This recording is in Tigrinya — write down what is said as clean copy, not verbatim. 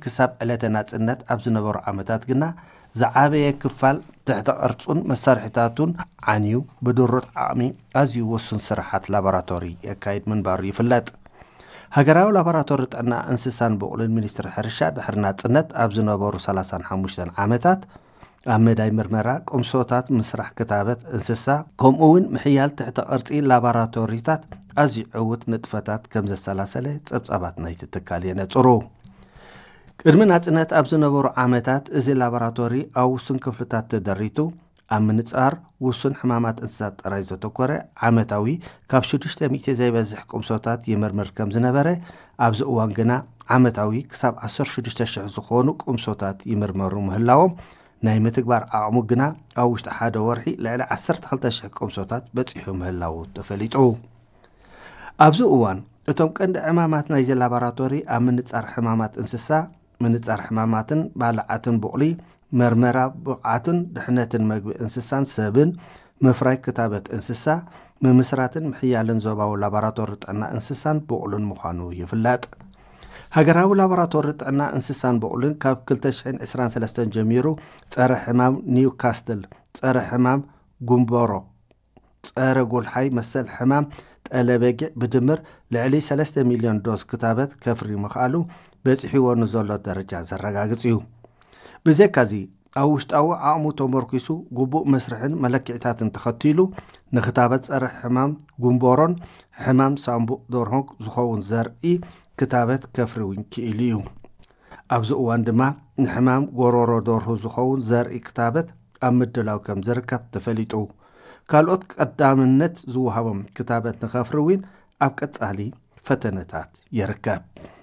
ክሳብ ዕለተ ናጽነት ኣብ ዝነበሩ ዓመታት ግና ዝዓበየ ክፋል ትሕቲ ቅርጹን መሳርሒታቱን ዓንዩ ብድሩት ዓቕሚ ኣዝዩ ውሱን ስራሓት ላቦራቶሪ የካይድ ምንባሩ ይፍለጥ። ሃገራዊ ላቦራቶሪ ጥዕና እንስሳን ብቑልን ሚኒስትሪ ሕርሻ ድሕሪ ናጽነት ኣብ ዝነበሩ 35 ዓመታት ኣብ መዳይ ምርመራ ቁምሶታት ምስራሕ ክታበት እንስሳ ከምኡውን ምሕያል ትሕቲ ቅርጺ ላቦራቶሪታት ኣዝዩ ዕውት ንጥፈታት ከም ዘሰላሰለ ጸብጻባት ናይቲ ትካል የነጽሩ። ቅድሚ ናጽነት ኣብ ዝነበሩ ዓመታት እዚ ላቦራቶሪ ኣብ ውሱን ክፍልታት ተደሪቱ ኣብ ምንጻር ውሱን ሕማማት እንስሳት ጥራይ ዘተኮረ ዓመታዊ ካብ 600 ዘይበዝሕ ቁምሶታት ይምርምር ከም ዝነበረ ኣብዚ እዋን ግና ዓመታዊ ክሳብ 16,000 ዝኾኑ ቁምሶታት ይምርመሩ ምህላዎም ናይ ምትግባር ዓቕሙ ግና ኣብ ውሽጢ ሓደ ወርሒ ልዕሊ 12,000 ቁምሶታት በፂሑ ምህላው ተፈሊጡ። ኣብዚ እዋን እቶም ቀንዲ ዕማማት ናይዚ ላቦራቶሪ ኣብ ምንጻር ሕማማት እንስሳ ምንጻር ሕማማትን ባልዓትን ቡቕሊ መርመራ ብቕዓትን ድሕነትን መግቢ እንስሳን ሰብን ምፍራይ ክታበት እንስሳ ምምስራትን ምሕያልን ዞባዊ ላቦራቶሪ ጥዕና እንስሳን ቡቕልን ምዃኑ ይፍለጥ። ሃገራዊ ላቦራቶሪ ጥዕና እንስሳን ቡቕልን ካብ 2023 ጀሚሩ ጸረ ሕማም ኒውካስትል፣ ጸረ ሕማም ጉምቦሮ፣ ጸረ ጉልሓይ መሰል ሕማም ጠለበጊዕ ብድምር ልዕሊ 3 ሚልዮን ዶዝ ክታበት ከፍሪ ምኽኣሉ በፂሒዎ ንዘሎ ደረጃ ዘረጋግጽ እዩ። ብዘካዚ ኣብ ውሽጣዊ ዓቕሙ ተመርኪሱ ግቡእ መስርሕን መለክዕታትን ተኸቲሉ ንክታበት ጸረ ሕማም ጉምቦሮን ሕማም ሳምቡቕ ደርሆን ዝኸውን ዘርኢ ክታበት ከፍሪ ክኢሉ እዩ። ኣብዚ እዋን ድማ ንሕማም ጎሮሮ ደርሁ ዝኸውን ዘርኢ ክታበት ኣብ ምድላው ከም ዝርከብ ተፈሊጡ ካልኦት ቀዳምነት ዝወሃቦም ክታበት ንኸፍሪ እውን ኣብ ቀጻሊ ፈተነታት ይርከብ።